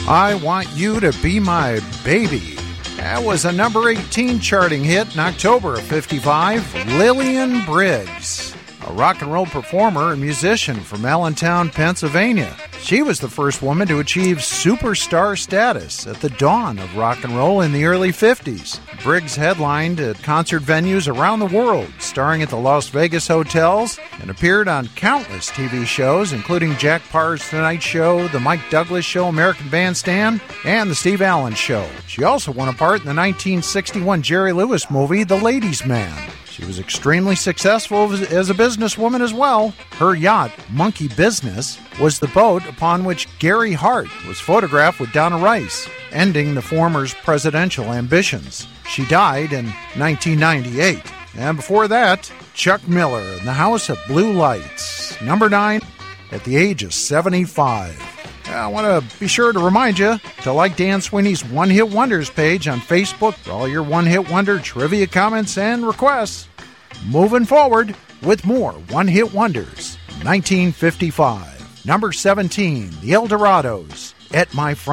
I Want You to Be My Baby. That was a number 18 charting hit in October of '55. Lillian Briggs, a rock and roll performer and musician from Allentown, Pennsylvania. She was the first woman to achieve superstar status at the dawn of rock and roll in the early 50s. Briggs headlined at concert venues around the world, starring at the Las Vegas hotels, and appeared on countless TV shows, including Jack Parr's Tonight Show, The Mike Douglas Show, American Bandstand, and The Steve Allen Show. She also won a part in the 1961 Jerry Lewis movie, The Ladies' Man. She was extremely successful as a businesswoman as well. Her yacht, Monkey Business, was the boat upon which Gary Hart was photographed with Donna Rice, ending the former's presidential ambitions. She died in 1998. And before that, Chuck Miller in the House of Blue Lights, number 9, at the age of 75. I want to be sure to remind you to like Dan Sweeney's One Hit Wonders page on Facebook for all your One Hit Wonder trivia comments and requests. Moving forward with more One Hit Wonders. 1955. Number 17, The Eldorados, At My Front